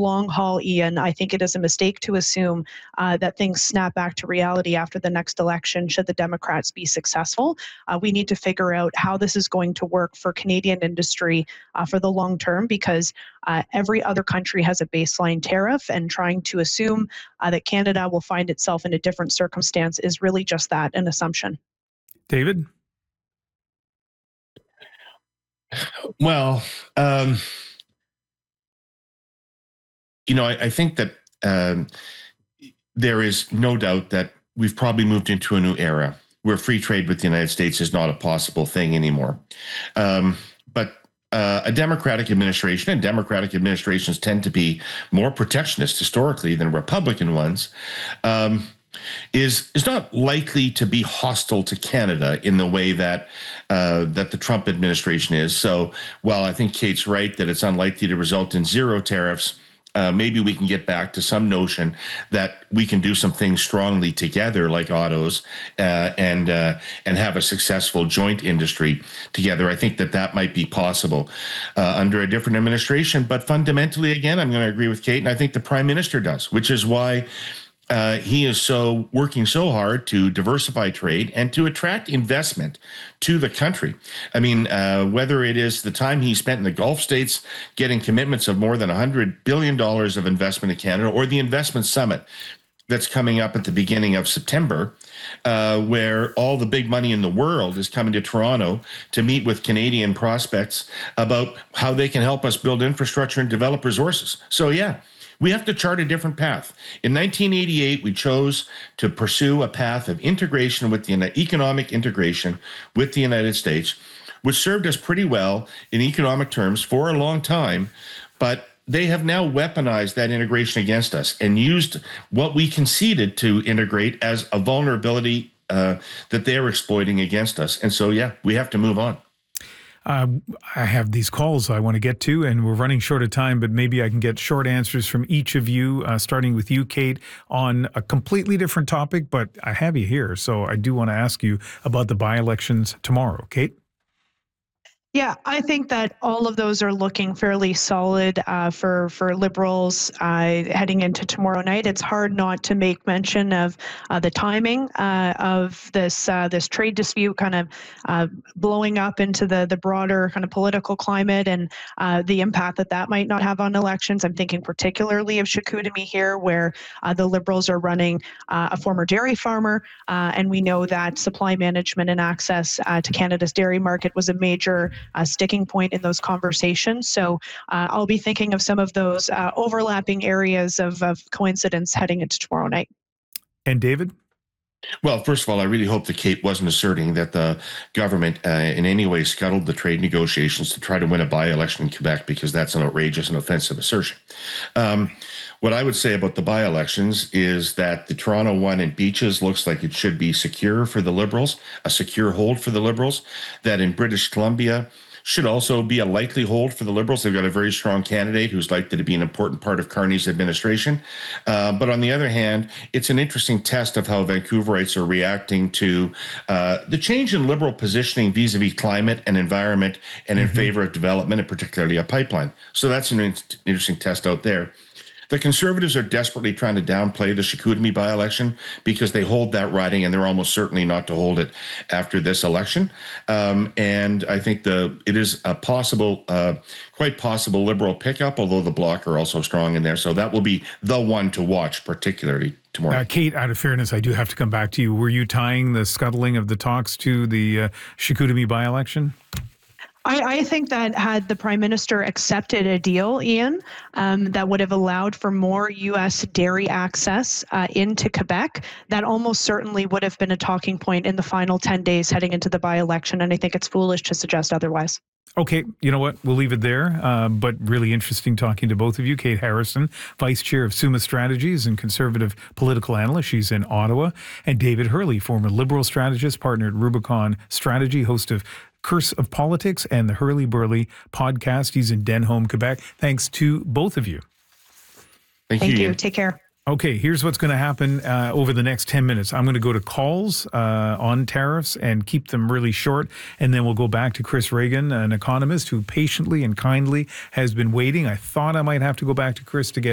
long haul, Ian, I think it is a mistake to assume that things snap back to reality after the next election should the Democrats be successful. We need to figure out how this is going to work for Canadian industry for the long term, because every other country has a baseline tariff, and trying to assume that Canada will find itself in a different circumstance is really just that, an assumption. David? Well, I think that there is no doubt that we've probably moved into a new era where free trade with the United States is not a possible thing anymore. But a Democratic administration, and Democratic administrations tend to be more protectionist historically than Republican ones, is not likely to be hostile to Canada in the way that that the Trump administration is. So while I think Kate's right that it's unlikely to result in zero tariffs, maybe we can get back to some notion that we can do some things strongly together, like autos, and have a successful joint industry together. I think that might be possible under a different administration. But fundamentally, again, I'm going to agree with Kate, and I think the Prime Minister does, which is why he is working so hard to diversify trade and to attract investment to the country. I mean, whether it is the time he spent in the Gulf states getting commitments of more than $100 billion of investment in Canada, or the investment summit that's coming up at the beginning of September, where all the big money in the world is coming to Toronto to meet with Canadian prospects about how they can help us build infrastructure and develop resources. So, yeah. We have to chart a different path. In 1988, we chose to pursue a path of integration with economic integration with the United States, which served us pretty well in economic terms for a long time. But they have now weaponized that integration against us and used what we conceded to integrate as a vulnerability that they're exploiting against us. And so, yeah, we have to move on. I have these calls I want to get to, and we're running short of time, but maybe I can get short answers from each of you, starting with you, Kate, on a completely different topic, but I have you here, so I do want to ask you about the by-elections tomorrow. Kate? Yeah, I think that all of those are looking fairly solid for Liberals heading into tomorrow night. It's hard not to make mention of the timing of this trade dispute kind of blowing up into the broader kind of political climate, and the impact that might not have on elections. I'm thinking particularly of Chicoutimi here, where the Liberals are running a former dairy farmer, and we know that supply management and access to Canada's dairy market was a major sticking point in those conversations. So I'll be thinking of some of those overlapping areas of coincidence heading into tomorrow night. And David? Well, first of all, I really hope that Kate wasn't asserting that the government in any way scuttled the trade negotiations to try to win a by-election in Quebec, because that's an outrageous and offensive assertion. What I would say about the by-elections is that the Toronto one in Beaches looks like it should be secure for the Liberals, a secure hold for the Liberals, that in British Columbia should also be a likely hold for the Liberals. They've got a very strong candidate who's likely to be an important part of Carney's administration. But on the other hand, it's an interesting test of how Vancouverites are reacting to the change in Liberal positioning vis-a-vis climate and environment and in favor of development, and particularly a pipeline. So that's an interesting test out there. The Conservatives are desperately trying to downplay the Chicoutimi by-election because they hold that riding, and they're almost certainly not to hold it after this election. And I think it is a possible, quite possible Liberal pickup, although the Bloc are also strong in there. So that will be the one to watch, particularly tomorrow. Kate, out of fairness, I do have to come back to you. Were you tying the scuttling of the talks to the Chicoutimi by-election? I think that had the Prime Minister accepted a deal, Ian, that would have allowed for more U.S. dairy access into Quebec, that almost certainly would have been a talking point in the final 10 days heading into the by-election, and I think it's foolish to suggest otherwise. Okay, you know what? We'll leave it there, but really interesting talking to both of you. Kate Harrison, Vice Chair of Summa Strategies and Conservative Political Analyst. She's in Ottawa. And David Hurley, former Liberal strategist, partner at Rubicon Strategy, host of Curse of Politics and the Hurley Burley podcast. He's in Denholm, Quebec. Thanks to both of you. Thank you. Take care. Okay, here's what's going to happen over the next 10 minutes. I'm going to go to calls on tariffs and keep them really short, and then we'll go back to Chris Reagan, an economist who patiently and kindly has been waiting. I thought I might have to go back to Chris to get